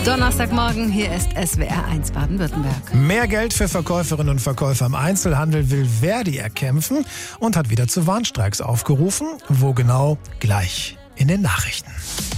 Donnerstagmorgen, hier ist SWR 1 Baden-Württemberg. Mehr Geld für Verkäuferinnen und Verkäufer im Einzelhandel will Verdi erkämpfen und hat wieder zu Warnstreiks aufgerufen. Wo genau? Gleich in den Nachrichten.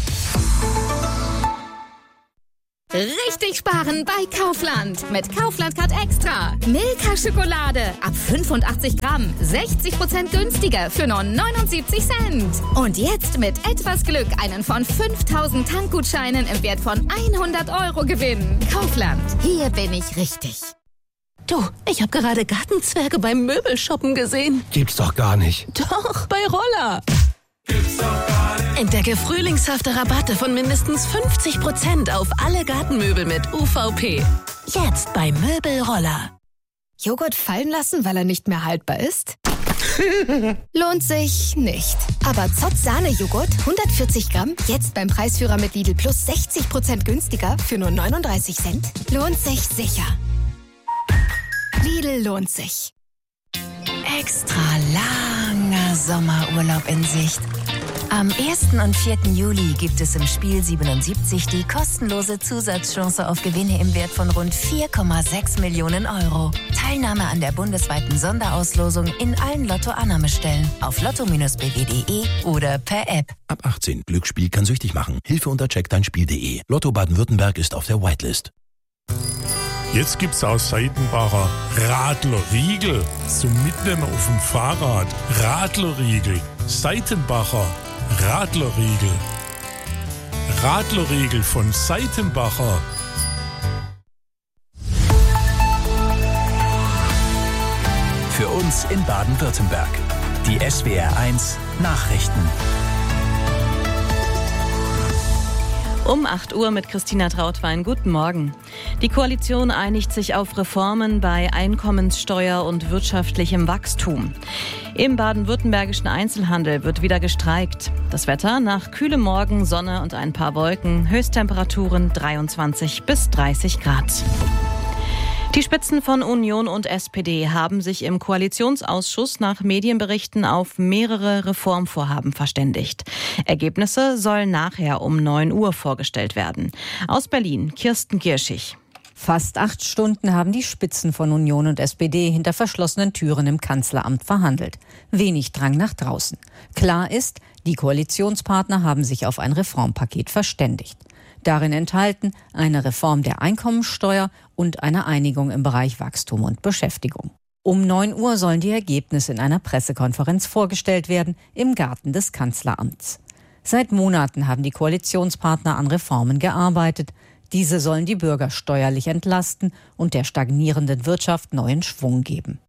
Richtig sparen bei Kaufland. Mit Kaufland Card Extra. Milka-Schokolade ab 85 Gramm. 60% günstiger für nur 79 Cent. Und jetzt mit etwas Glück einen von 5000 Tankgutscheinen im Wert von 100 Euro gewinnen. Kaufland. Hier bin ich richtig. Du, ich habe gerade Gartenzwerge beim Möbelshoppen gesehen. Gibt's doch gar nicht. Doch, bei Roller. Gibt's doch gar nicht. Entdecke frühlingshafte Rabatte von mindestens 50% auf alle Gartenmöbel mit UVP. Jetzt bei Möbelroller. Joghurt fallen lassen, weil er nicht mehr haltbar ist? Lohnt sich nicht. Aber Zott-Sahne-Joghurt, 140 Gramm, jetzt beim Preisführer mit Lidl Plus 60% günstiger für nur 39 Cent. Lohnt sich sicher. Lidl lohnt sich. Extra langer Sommerurlaub in Sicht. Am 1. und 4. Juli gibt es im Spiel 77 die kostenlose Zusatzchance auf Gewinne im Wert von rund 4,6 Millionen Euro. Teilnahme an der bundesweiten Sonderauslosung in allen Lotto-Annahmestellen auf lotto-bw.de oder per App. Ab 18. Glücksspiel kann süchtig machen. Hilfe unter checkdeinspiel.de. Lotto Baden-Württemberg ist auf der Whitelist. Jetzt gibt's aus Seitenbacher Radlerriegel zum Mitnehmen auf dem Fahrrad. Radlerriegel. Seitenbacher Radlerriegel. Radlerriegel von Seitenbacher. Für uns in Baden-Württemberg. Die SWR 1 Nachrichten. Um 8 Uhr mit Christina Trautwein. Guten Morgen. Die Koalition einigt sich auf Reformen bei Einkommenssteuer und wirtschaftlichem Wachstum. Im baden-württembergischen Einzelhandel wird wieder gestreikt. Das Wetter: nach kühlem Morgen, Sonne und ein paar Wolken. Höchsttemperaturen 23 bis 30 Grad. Die Spitzen von Union und SPD haben sich im Koalitionsausschuss nach Medienberichten auf mehrere Reformvorhaben verständigt. Ergebnisse sollen nachher um 9 Uhr vorgestellt werden. Aus Berlin, Kirsten Gierschig. Fast 8 Stunden haben die Spitzen von Union und SPD hinter verschlossenen Türen im Kanzleramt verhandelt. Wenig Drang nach draußen. Klar ist, die Koalitionspartner haben sich auf ein Reformpaket verständigt. Darin enthalten eine Reform der Einkommensteuer und eine Einigung im Bereich Wachstum und Beschäftigung. Um 9 Uhr sollen die Ergebnisse in einer Pressekonferenz vorgestellt werden im Garten des Kanzleramts. Seit Monaten haben die Koalitionspartner an Reformen gearbeitet. Diese sollen die Bürger steuerlich entlasten und der stagnierenden Wirtschaft neuen Schwung geben.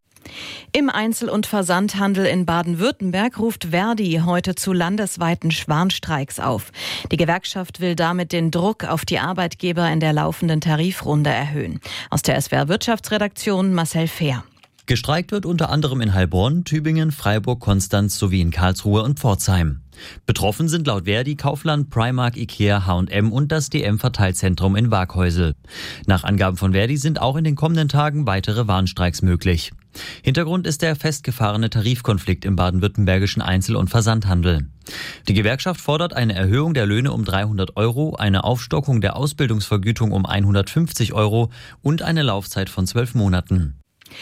Im Einzel- und Versandhandel in Baden-Württemberg ruft Verdi heute zu landesweiten Warnstreiks auf. Die Gewerkschaft will damit den Druck auf die Arbeitgeber in der laufenden Tarifrunde erhöhen. Aus der SWR Wirtschaftsredaktion Marcel Fehr. Gestreikt wird unter anderem in Heilbronn, Tübingen, Freiburg, Konstanz sowie in Karlsruhe und Pforzheim. Betroffen sind laut Verdi Kaufland, Primark, Ikea, H&M und das DM-Verteilzentrum in Waaghäusel. Nach Angaben von Verdi sind auch in den kommenden Tagen weitere Warnstreiks möglich. Hintergrund ist der festgefahrene Tarifkonflikt im baden-württembergischen Einzel- und Versandhandel. Die Gewerkschaft fordert eine Erhöhung der Löhne um 300 Euro, eine Aufstockung der Ausbildungsvergütung um 150 Euro und eine Laufzeit von 12 Monaten.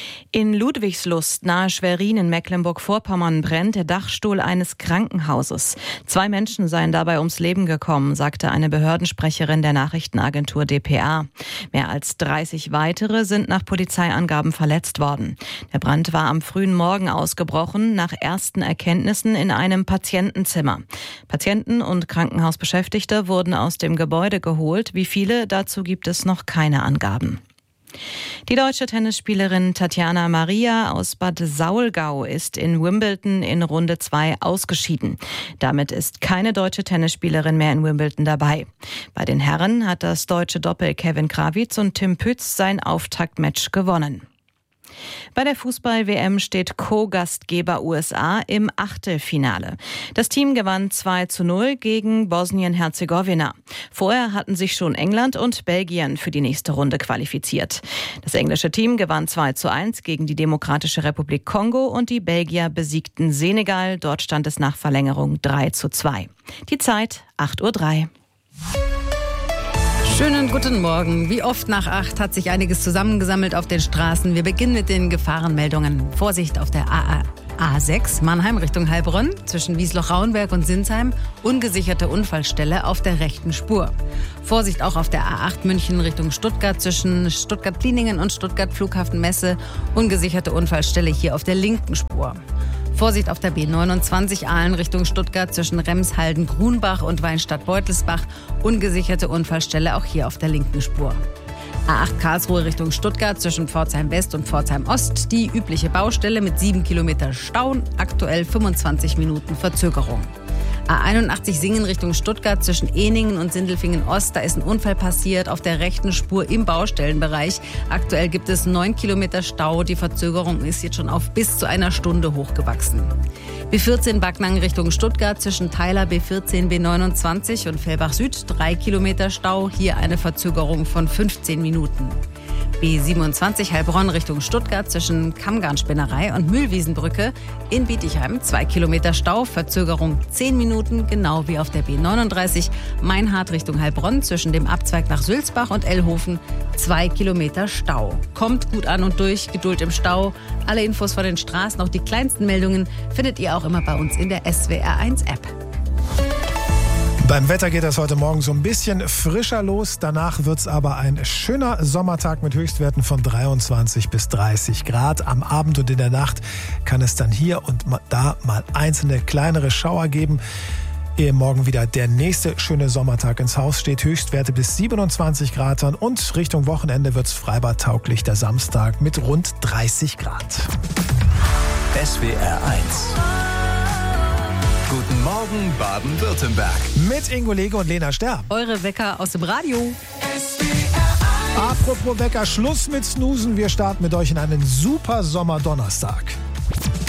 In Ludwigslust nahe Schwerin in Mecklenburg-Vorpommern brennt der Dachstuhl eines Krankenhauses. 2 Menschen seien dabei ums Leben gekommen, sagte eine Behördensprecherin der Nachrichtenagentur dpa. Mehr als 30 weitere sind nach Polizeiangaben verletzt worden. Der Brand war am frühen Morgen ausgebrochen, nach ersten Erkenntnissen in einem Patientenzimmer. Patienten und Krankenhausbeschäftigte wurden aus dem Gebäude geholt. Wie viele, dazu gibt es noch keine Angaben. Die deutsche Tennisspielerin Tatjana Maria aus Bad Saulgau ist in Wimbledon in Runde 2 ausgeschieden. Damit ist keine deutsche Tennisspielerin mehr in Wimbledon dabei. Bei den Herren hat das deutsche Doppel Kevin Krawitz und Tim Pütz sein Auftaktmatch gewonnen. Bei der Fußball-WM steht Co-Gastgeber USA im Achtelfinale. Das Team gewann 2:0 gegen Bosnien-Herzegowina. Vorher hatten sich schon England und Belgien für die nächste Runde qualifiziert. Das englische Team gewann 2:1 gegen die Demokratische Republik Kongo und die Belgier besiegten Senegal. Dort stand es nach Verlängerung 3:2. Die Zeit 8:03 Uhr. Schönen guten Morgen. Wie oft nach 8 hat sich einiges zusammengesammelt auf den Straßen. Wir beginnen mit den Gefahrenmeldungen. Vorsicht auf der A6 Mannheim Richtung Heilbronn zwischen Wiesloch-Rauenberg und Sinsheim. Ungesicherte Unfallstelle auf der rechten Spur. Vorsicht auch auf der A8 München Richtung Stuttgart zwischen Stuttgart-Pliningen und Stuttgart-Flughafen-Messe. Ungesicherte Unfallstelle hier auf der linken Spur. Vorsicht auf der B29 Aalen Richtung Stuttgart zwischen Remshalden-Grunbach und Weinstadt-Beutelsbach. Ungesicherte Unfallstelle auch hier auf der linken Spur. A8 Karlsruhe Richtung Stuttgart zwischen Pforzheim West und Pforzheim Ost. Die übliche Baustelle mit 7 Kilometer Stau, aktuell 25 Minuten Verzögerung. A81 Singen Richtung Stuttgart zwischen Ehningen und Sindelfingen Ost. Da ist ein Unfall passiert auf der rechten Spur im Baustellenbereich. Aktuell gibt es 9 Kilometer Stau. Die Verzögerung ist jetzt schon auf bis zu einer Stunde hochgewachsen. B14 Backnang Richtung Stuttgart zwischen Theiler B14 B29 und Fellbach Süd. 3 Kilometer Stau. Hier eine Verzögerung von 15 Minuten. B27 Heilbronn Richtung Stuttgart zwischen Kammgarnspinnerei und Mühlwiesenbrücke. In Bietigheim 2 Kilometer Stau, Verzögerung 10 Minuten, genau wie auf der B39 Meinhard Richtung Heilbronn zwischen dem Abzweig nach Sülzbach und Ellhofen 2 Kilometer Stau. Kommt gut an und durch, Geduld im Stau. Alle Infos von den Straßen, auch die kleinsten Meldungen, findet ihr auch immer bei uns in der SWR1-App. Beim Wetter geht es heute Morgen so ein bisschen frischer los. Danach wird es aber ein schöner Sommertag mit Höchstwerten von 23 bis 30 Grad. Am Abend und in der Nacht kann es dann hier und da mal einzelne kleinere Schauer geben. Ehe morgen wieder der nächste schöne Sommertag ins Haus steht. Höchstwerte bis 27 Grad an und Richtung Wochenende wird es freibadtauglich der Samstag mit rund 30 Grad. SWR 1. Guten Morgen, Baden-Württemberg. Mit Ingo Lege und Lena Sterb. Eure Wecker aus dem Radio. Apropos Wecker, Schluss mit Snoosen. Wir starten mit euch in einen super Sommerdonnerstag.